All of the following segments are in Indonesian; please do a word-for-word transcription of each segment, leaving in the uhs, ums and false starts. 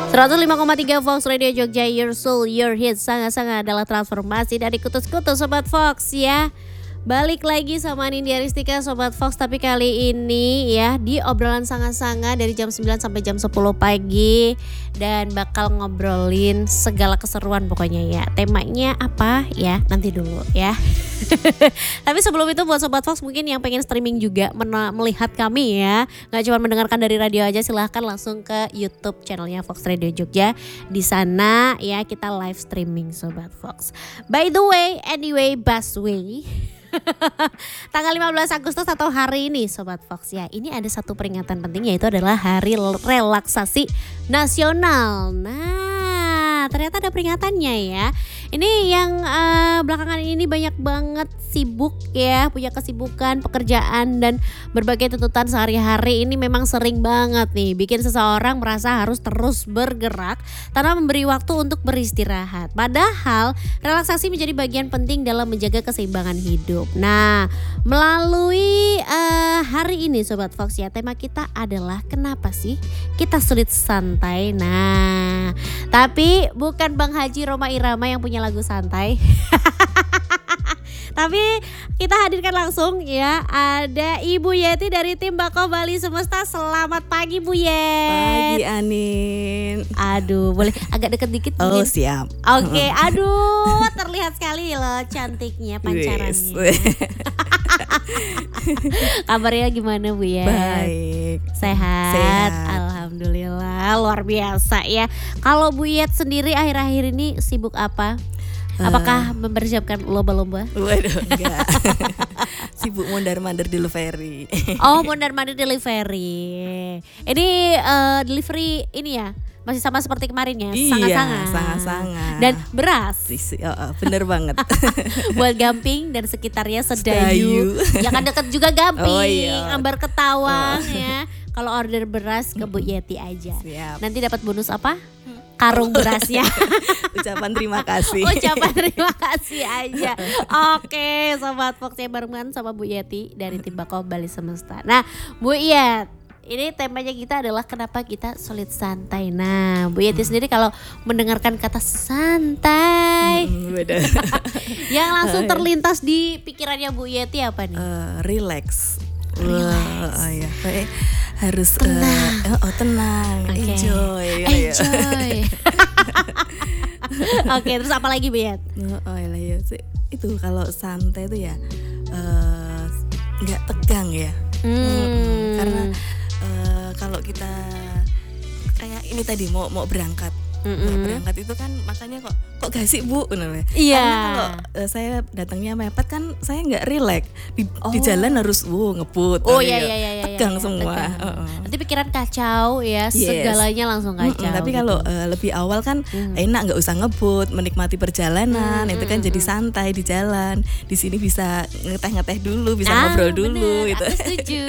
seratus lima koma tiga Fox Radio Jogja, your soul, your hits. Sangat-sangat adalah transformasi dari kutus-kutus Sobat Fox ya. Balik lagi sama Nindya Ristika Sobat Fox, tapi kali ini ya di obrolan sangat-sangat dari jam sembilan sampai jam sepuluh pagi. Dan bakal ngobrolin segala keseruan pokoknya ya. Temanya apa ya, nanti dulu ya. Tapi sebelum itu buat Sobat Fox mungkin yang pengen streaming juga men- melihat kami ya, gak cuma mendengarkan dari radio aja, silahkan langsung ke YouTube channelnya Fox Radio Jogja. Di sana ya kita live streaming Sobat Fox. By the way, anyway, busway. Tanggal lima belas Agustus atau hari ini Sobat Fox ya, ini ada satu peringatan penting, yaitu adalah Hari Relaksasi Nasional. Nah ternyata ada peringatannya ya. Ini yang uh, belakangan ini banyak banget sibuk ya, punya kesibukan, pekerjaan dan berbagai tuntutan sehari-hari. Ini memang sering banget nih bikin seseorang merasa harus terus bergerak tanpa memberi waktu untuk beristirahat. Padahal relaksasi menjadi bagian penting dalam menjaga keseimbangan hidup. Nah melalui uh, hari ini Sobat Fox ya, tema kita adalah kenapa sih kita sulit santai. Nah tapi bukan Bang Haji Roma Irama yang punya lagu santai. Tapi kita hadirkan langsung ya, ada Ibu Yeti dari tim Bako Bali Semesta. Selamat pagi Bu Yet. Pagi Anin. Aduh boleh agak deket dikit Oh mungkin? siap. Oke okay. Aduh terlihat sekali loh cantiknya pancarannya. Kabarnya gimana Bu Yet? Baik. Sehat? Sehat. Alhamdulillah, luar biasa ya. Kalau Bu Yet sendiri akhir-akhir ini sibuk apa? Apakah uh, mempersiapkan lomba-lomba? Waduh enggak. Sibuk mondar-mandir delivery. Oh mondar-mandir delivery. Ini uh, delivery ini ya, masih sama seperti kemarin ya? Iya, sangat-sangat. sangat-sangat. Dan beras. Oh, oh, bener banget. Buat Gamping dan sekitarnya Sedayu. Sedayu. Jangan deket juga Gamping, oh, iya. Ambar Ketawang oh. ya. Kalau order beras ke Bu Yeti aja. Siap. Nanti dapat bonus apa? Karung berasnya. Ucapan terima kasih. Ucapan terima kasih aja. Oke Sobat Fox, yang barengan sama Bu Yeti dari tim Bako Bali Semesta. Nah Bu Yet, ini temanya kita adalah kenapa kita sulit santai. Nah Bu Yeti hmm. sendiri kalau mendengarkan kata santai hmm, beda. yang langsung terlintas di pikirannya Bu Yeti apa nih? Uh, relax. Relax. Oh, iya. Kayak harus tenang. Uh, oh tenang, okay. enjoy. Enjoy. Oke, okay, terus apa lagi Bu Yet? Oh, oh iya, iya. Itu kalau santai itu ya nggak uh, tegang ya. Hmm. Hmm, karena uh, kalau kita kayak ini tadi mau mau berangkat. Mm-hmm. Berangkat itu kan makanya kok kok gak sih Bu? Iya. Karena kalau uh, saya datangnya mepet kan saya nggak relax di, oh. di jalan harus wow ngebut. Oh iya iya iya tegang iya, semua. Tegang. Uh-uh. Nanti pikiran kacau ya, yes. Segalanya langsung kacau. Mm-mm, tapi gitu. kalau uh, lebih awal kan mm. enak, nggak usah ngebut, menikmati perjalanan. Mm-hmm. Itu kan jadi santai di jalan. Di sini bisa ngeteh-ngeteh dulu, bisa ah, ngobrol dulu. Bener, gitu. Aku setuju.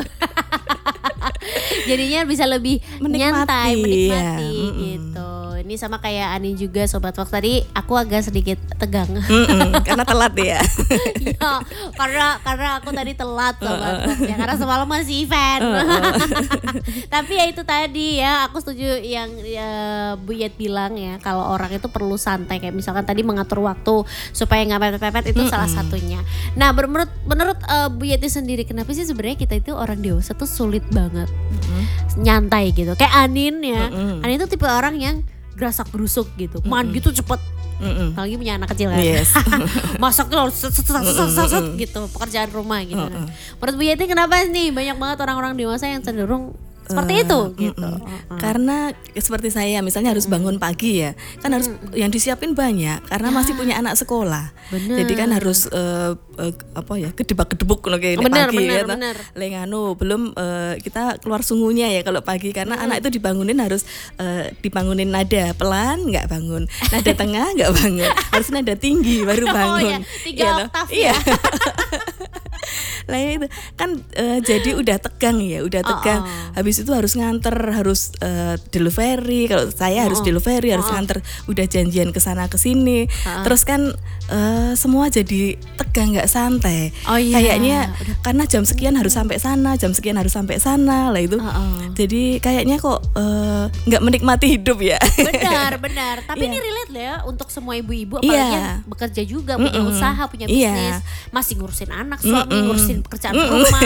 Jadinya bisa lebih menikmati, nyantai, menikmati ya. gitu. Ini sama kayak Ani juga Sobat Fox, tadi aku agak sedikit tegang. Karena telat ya. Ya, karena karena aku tadi telat Sobat Fox ya, karena semalam masih event. Tapi ya itu tadi ya, aku setuju yang ya, Bu Yet bilang ya, kalau orang itu perlu santai, kayak misalkan tadi mengatur waktu supaya nggak mepet-mepet, itu mm-hmm. salah satunya. Nah menurut menurut uh, Bu Yeti sendiri, kenapa sih sebenarnya kita itu orang dewasa tuh sulit banget mm-hmm. nyantai gitu? Kayak Anin ya, mm-hmm. Anin itu tipe orang yang gerasak gerusuk gitu, mm-hmm. mandi tuh cepet. Mm-mm. Apalagi punya anak kecil kan, yes. Masak tuh harus set, set, set, set, set, set, gitu, pekerjaan rumah gitu. Mm-mm. Menurut Bu Yeti kenapa nih banyak banget orang-orang dewasa yang cenderung seperti uh, itu gitu. Uh-uh. Karena seperti saya misalnya harus bangun pagi ya, kan harus uh-uh. yang disiapin banyak karena ya. Masih punya anak sekolah. Bener. Jadi kan harus uh, uh, apa ya, gedebak-gedebuk kayak ini bener, pagi bener, ya. Bener. Lengano belum uh, kita keluar sungunya ya kalau pagi, karena hmm. anak itu dibangunin harus uh, dibangunin nada pelan nggak bangun, nada tengah nggak bangun, harus nada tinggi baru bangun. Oh ya, tiga ya, oktav iya. ya. Lah itu kan uh, jadi udah tegang ya, udah tegang. Oh, oh. Habis itu harus nganter, harus uh, delivery. Kalau saya oh, harus delivery, oh, harus oh. nganter. Udah janjian ke sana ke sini. Oh. Terus kan uh, semua jadi tegang, nggak santai. Oh, iya. Kayaknya udah. Karena jam sekian harus sampai sana, jam sekian harus sampai sana. Lah itu. Oh, oh. Jadi kayaknya kok nggak uh, menikmati hidup ya. Benar, benar. Tapi yeah. ini relate lah ya untuk semua ibu-ibu apalagi yeah. yang bekerja juga, punya mm-mm. usaha, punya bisnis, yeah. masih ngurusin anak, suami, mm-mm. ngurusin pekerjaan mm-mm. rumah.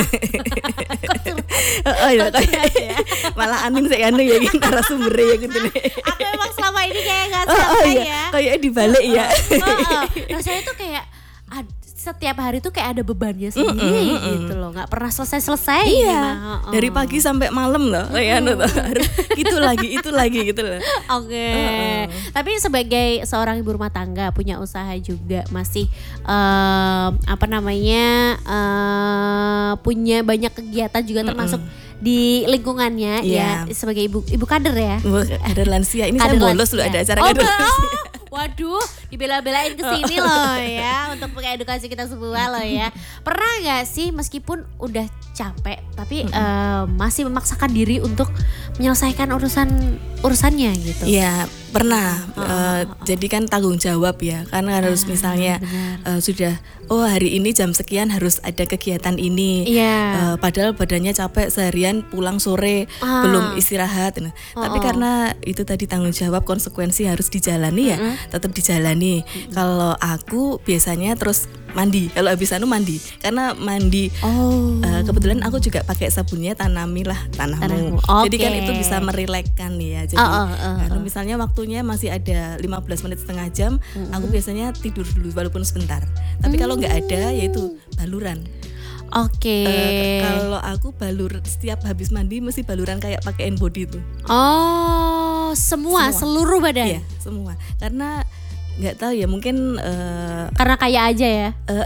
Oh iya, kayak ya. Malah Anin saya anu ya gini narasumber ya gitu nih. Aku emang selama ini kayak nggak santai oh, oh, iya. ya. Kayak dibalik oh, ya. Oh, oh. Rasanya tuh kayak ad, setiap hari tuh kayak ada bebannya sendiri mm, mm, gitu loh, nggak pernah selesai-selesai. Iya. Oh, oh. Dari pagi sampai malam loh, kayak anu tuh harus itu lagi, itu lagi gitu loh. Oke. Okay. Oh, oh. Tapi sebagai seorang ibu rumah tangga punya usaha juga masih um, apa namanya uh, punya banyak kegiatan juga termasuk mm, mm. di lingkungannya yeah. ya sebagai ibu ibu kader ya. Ibu kader lansia ini kader saya bolos loh ada acara oh, kader lansia. Waduh, dibela-belain kesini oh. loh ya untuk mengedukasi kita semua loh ya. Pernah nggak sih meskipun udah capek tapi mm-hmm. uh, masih memaksakan diri untuk menyelesaikan urusan urusannya gitu? Iya pernah. Oh, uh, oh, oh. Jadi kan tanggung jawab ya, karena harus ah, misalnya uh, sudah oh hari ini jam sekian harus ada kegiatan ini. Yeah. Uh, padahal badannya capek seharian pulang sore ah. belum istirahat. Nah, oh, tapi oh. karena itu tadi tanggung jawab konsekuensi harus dijalani ya. Mm-hmm. Tetap dijalani. Mm-hmm. Kalau aku biasanya terus mandi. Kalau habis anu mandi, karena mandi. Oh. Uh, kebetulan aku juga pakai sabunnya Tanami lah tanahmu. tanahmu. Okay. Jadi kan itu bisa merilekkan ya. Jadi oh, oh, oh, kalau misalnya waktunya masih ada lima belas menit setengah jam, mm-hmm. aku biasanya tidur dulu walaupun sebentar. Tapi mm. kalau nggak ada, yaitu baluran. Oke. Okay. Uh, kalau aku balur setiap habis mandi mesti baluran kayak pakai hand body tuh. Oh, semua, semua. seluruh badan. Iya, semua. Karena nggak tahu ya mungkin uh, karena kaya aja ya. Uh,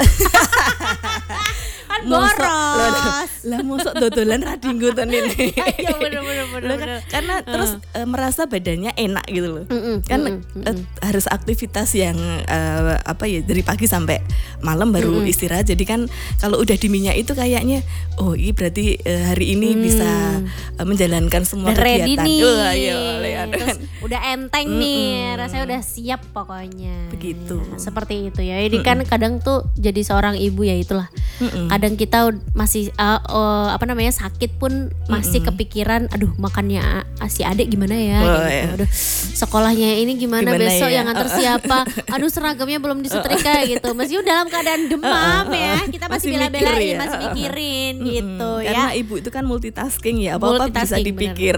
kan boros. Lah mosok dodolan radinggo to ini. Iya bener bener bener. Karena uh. terus uh, merasa badannya enak gitu loh. Mm-mm, kan mm-mm, uh, harus aktivitas yang uh, apa ya dari pagi sampai malam baru mm-mm. istirahat. Jadi kan kalau udah di minyak itu kayaknya oh ini berarti uh, hari ini mm. bisa uh, menjalankan semua udah kegiatan. Ready nih. Oh, iya, iya, terus udah enteng mm-mm. nih. Rasanya udah siap pokoknya. Begitu. Ya, seperti itu ya. Jadi mm-mm. kan kadang tuh jadi seorang ibu ya itulah. Mm-mm. Kadang kita masih uh, uh, apa namanya sakit pun masih mm-mm. kepikiran aduh makannya si adik gimana ya oh, gitu. Iya. Aduh sekolahnya ini gimana, gimana besok ya? Yang nganter siapa aduh seragamnya belum disetrika gitu masih dalam keadaan demam ya kita masih, masih bela-belain ya? Masih mikirin mm-mm. gitu karena ya karena ibu itu kan multitasking ya apa-apa bisa dipikir.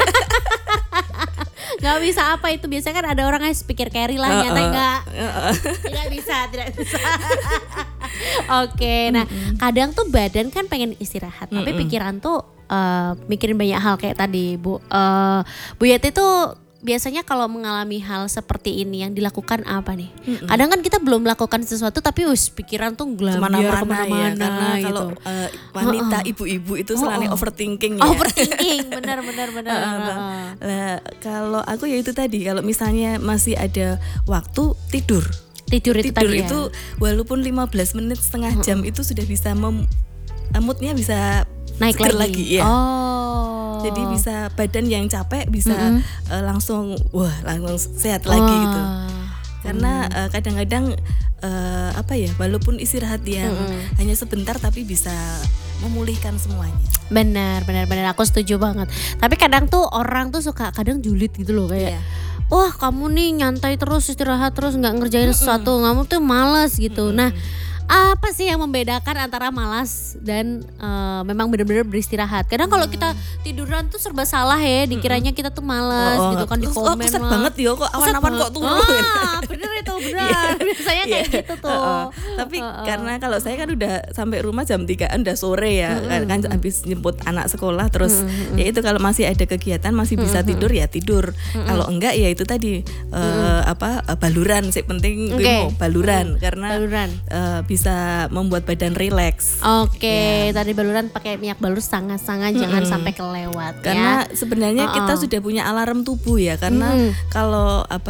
Gak bisa apa itu biasanya kan ada orang yang speaker carry lah uh, nyata uh, enggak uh, uh. Tidak bisa tidak bisa. Oke okay, nah mm-hmm. kadang tuh badan kan pengen istirahat mm-hmm. tapi pikiran tuh uh, mikirin banyak hal kayak tadi Bu uh, Bu Yati tuh biasanya kalau mengalami hal seperti ini yang dilakukan apa nih? Mm-mm. Kadang kan kita belum melakukan sesuatu tapi wis pikiran tuh gelambiar kemana-mana ya, karena gitu. Kalau uh, wanita uh-uh. ibu-ibu itu selalu uh-uh. overthinking ya. Overthinking benar benar benar. uh-uh. Lah kalau aku ya itu tadi kalau misalnya masih ada waktu tidur. Tidur itu tidur tadi itu ya? Walaupun lima belas menit setengah uh-uh. jam itu sudah bisa mem- moodnya bisa naik lagi. lagi ya. Oh. Jadi bisa badan yang capek bisa mm-hmm. uh, langsung wah langsung sehat lagi oh. gitu. Karena mm. uh, kadang-kadang uh, apa ya walaupun istirahat yang mm-hmm. hanya sebentar tapi bisa memulihkan semuanya. Benar, benar, benar. Aku setuju banget. Tapi kadang tuh orang tuh suka kadang julid gitu loh kayak. Yeah. Wah kamu nih nyantai terus istirahat terus nggak ngerjain mm-hmm. sesuatu, kamu tuh malas gitu. Mm-hmm. Nah apa sih yang membedakan antara malas dan uh, memang benar-benar beristirahat? Kadang kalau kita tiduran tuh serba salah ya, dikiranya kita tuh malas oh, gitu kan di komen. Oh, pusat banget ya kok awan-awan kok turun. Ah, bener itu benar. Biasanya kayak yeah. gitu tuh. Uh, uh. Tapi uh, uh. karena kalau saya kan udah sampai rumah jam tigaan udah sore ya, mm-hmm. kan habis jemput anak sekolah terus mm-hmm. ya itu kalau masih ada kegiatan masih bisa mm-hmm. tidur ya tidur. Mm-hmm. Kalau enggak ya itu tadi uh, mm-hmm. apa uh, baluran sih penting okay. baluran mm-hmm. karena baluran. Uh, bisa membuat badan rileks. Oke, okay. ya. Tadi baluran pakai minyak balur sangat-sangat hmm. jangan sampai kelewat. Karena ya. sebenarnya uh-uh. kita sudah punya alarm tubuh ya. Karena hmm. kalau apa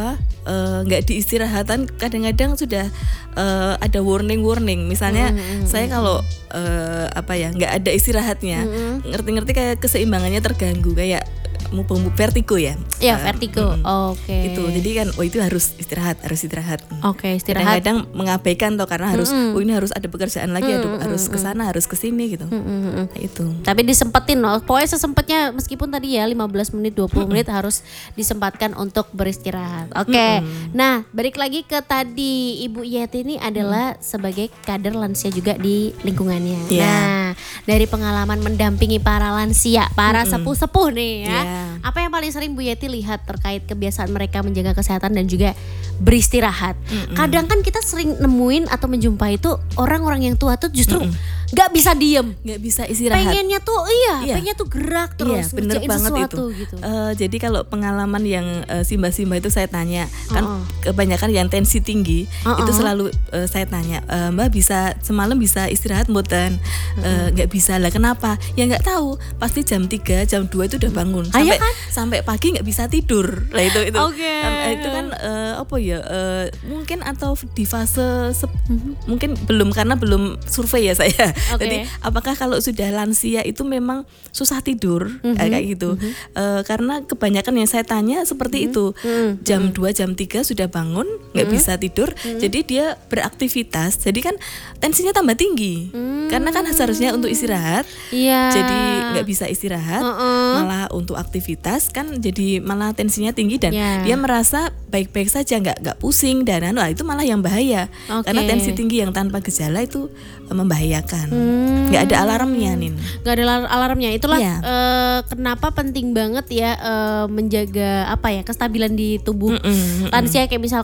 nggak uh, diistirahatan kadang-kadang sudah uh, ada warning-warning. Misalnya mm-hmm. saya kalau uh, apa ya nggak ada istirahatnya, mm-hmm. ngerti-ngerti kayak keseimbangannya terganggu, kayak mau vertigo ya. Ya, vertigo. Uh, Oke. Okay. Itu. Jadi kan oh itu harus istirahat, harus istirahat. Oke, okay, istirahat. Kadang-kadang mengabaikan toh karena harus mm-hmm. oh ini harus ada pekerjaan lagi, mm-hmm. ada, harus ke sana, harus ke sini gitu. Mm-hmm. Nah, itu. Tapi disempetin loh. Pokoknya sesempatnya meskipun tadi ya lima belas menit, dua puluh menit harus disempatkan untuk beristirahat. Oke. Okay. Mm-hmm. Nah, balik lagi ke tadi Ibu Yeti ini adalah mm-hmm. sebagai kader lansia juga di lingkungannya. Yeah. Nah, dari pengalaman mendampingi para lansia, para mm-hmm. sepuh-sepuh nih ya. Yeah. Apa yang paling sering Bu Yeti lihat terkait kebiasaan mereka menjaga kesehatan dan juga beristirahat? Mm-mm. Kadang kan kita sering nemuin atau menjumpai itu orang-orang yang tua tuh justru nggak bisa diem, nggak bisa istirahat. Pengennya tuh iya, iya. pengennya tuh gerak terus, iya, bener banget sesuatu itu. Gitu. Uh, jadi kalau pengalaman yang uh, simba-simba itu saya tanya, kan uh-uh. kebanyakan yang tensi tinggi uh-uh. itu selalu uh, saya tanya, e, Mbak bisa semalam bisa istirahat mboten? Nggak uh-uh. e, bisa lah, kenapa? Ya nggak tahu. Pasti jam tiga, jam dua itu udah bangun. Sampai kan? sampai pagi nggak bisa tidur. Lah itu itu. Okay. Um, itu kan uh, apa ya? Uh, mungkin atau di fase se- uh-huh. mungkin belum karena belum survei ya saya. Okay. Jadi apakah kalau sudah lansia itu memang susah tidur mm-hmm. eh, kayak gitu? Mm-hmm. Uh, karena kebanyakan yang saya tanya seperti mm-hmm. itu. Mm-hmm. Jam dua, jam tiga sudah bangun, nggak mm-hmm. bisa tidur. Mm-hmm. Jadi dia beraktivitas. Jadi kan tensinya tambah tinggi. Mm-hmm. Karena kan seharusnya untuk istirahat. Yeah. Jadi nggak bisa istirahat, uh-uh. malah untuk aktivitas kan jadi malah tensinya tinggi dan yeah. dia merasa baik-baik saja, nggak nggak pusing dan nah, itu malah yang bahaya. Okay. Karena tensi tinggi yang tanpa gejala itu membahayakan. Hmm. Nggak ada alarmnya, Nin. Nggak ada alarmnya. Itulah yeah. uh, kenapa penting banget ya uh, menjaga apa ya kestabilan di tubuh mm-mm, lansia. Kayak misal